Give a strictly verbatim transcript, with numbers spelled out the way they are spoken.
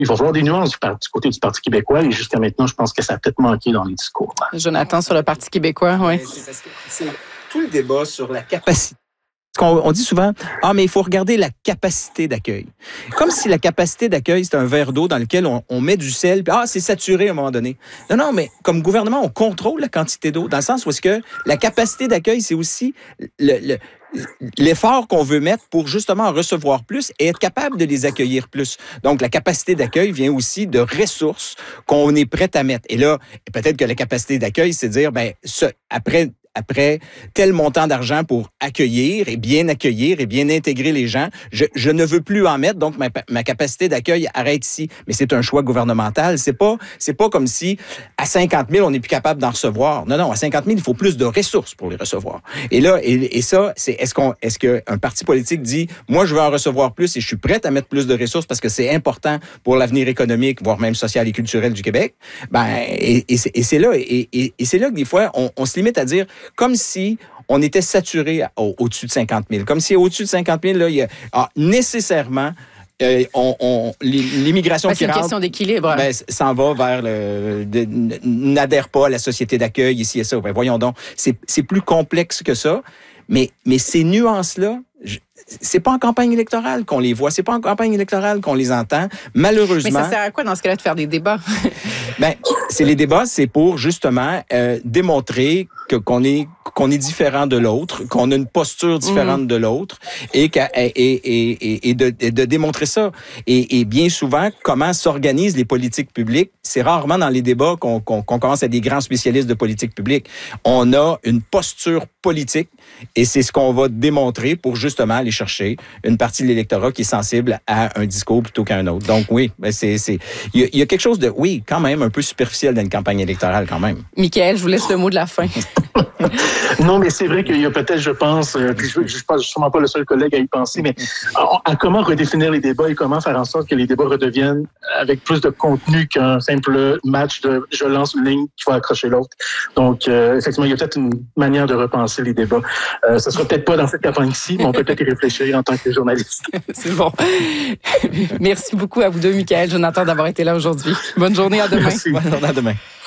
il va falloir des nuances du, du côté du Parti québécois. Et jusqu'à maintenant, je pense que ça a peut-être manqué dans les discours. Jonathan, sur le Parti québécois, oui. C'est parce que c'est tout le débat sur la capacité. On, on dit souvent, ah, mais il faut regarder la capacité d'accueil. Comme si la capacité d'accueil, c'est un verre d'eau dans lequel on, on met du sel, puis ah, c'est saturé à un moment donné. Non, non, mais comme gouvernement, on contrôle la quantité d'eau, dans le sens où est-ce que la capacité d'accueil, c'est aussi le, le l'effort qu'on veut mettre pour justement en recevoir plus et être capable de les accueillir plus. Donc, la capacité d'accueil vient aussi de ressources qu'on est prêt à mettre. Et là, peut-être que la capacité d'accueil, c'est de dire, ben, ce, après... après tel montant d'argent pour accueillir et bien accueillir et bien intégrer les gens, je, je ne veux plus en mettre, donc ma, ma capacité d'accueil arrête ici. Mais c'est un choix gouvernemental. C'est pas, c'est pas comme si à cinquante mille, on n'est plus capable d'en recevoir. Non, non, à cinquante mille, il faut plus de ressources pour les recevoir. Et là, et, et ça, c'est est-ce qu'on, est-ce qu'un parti politique dit, moi, je veux en recevoir plus et je suis prêt à mettre plus de ressources parce que c'est important pour l'avenir économique, voire même social et culturel du Québec. Ben, et, et, c'est, et c'est là, et, et, et c'est là que des fois, on, on se limite à dire, comme si on était saturé au, au-dessus de cinquante mille. Comme si au-dessus de cinquante mille, là, il y a ah, nécessairement euh, on, on, l'immigration ben, qui rentre... C'est une question d'équilibre. Ben, s'en va vers le... De, n'adhère pas à la société d'accueil, ici et ça. Ben, voyons donc, c'est, c'est plus complexe que ça. Mais, mais ces nuances-là, je, c'est pas en campagne électorale qu'on les voit, c'est pas en campagne électorale qu'on les entend. Malheureusement... Mais ça sert à quoi dans ce cas-là de faire des débats? Ben, c'est les débats, c'est pour justement euh, démontrer que qu'on est qu'on est différent de l'autre, qu'on a une posture différente mmh. de l'autre, et, et, et, et, et, de, et de démontrer ça. Et, et bien souvent, comment s'organisent les politiques publiques, c'est rarement dans les débats qu'on, qu'on, qu'on commence à des grands spécialistes de politique publique. On a une posture politique, et c'est ce qu'on va démontrer pour justement aller chercher une partie de l'électorat qui est sensible à un discours plutôt qu'à un autre. Donc oui, c'est c'est il y, y a quelque chose de oui, quand même un peu superficiel dans une campagne électorale quand même. Michaël, je vous laisse le mot de la fin. Non, mais c'est vrai qu'il y a peut-être, je pense, euh, puis je ne suis sûrement pas le seul collègue à y penser, mais à, à comment redéfinir les débats et comment faire en sorte que les débats redeviennent avec plus de contenu qu'un simple match de je lance une ligne qui va accrocher l'autre. Donc, euh, effectivement, il y a peut-être une manière de repenser les débats. Euh, ce ne sera peut-être pas dans cette campagne-ci, mais on peut peut-être y réfléchir en tant que journaliste. C'est bon. Merci beaucoup à vous deux, Michaël, Jonathan, d'avoir été là aujourd'hui. Bonne journée, à demain. Merci. Bonne journée, à demain.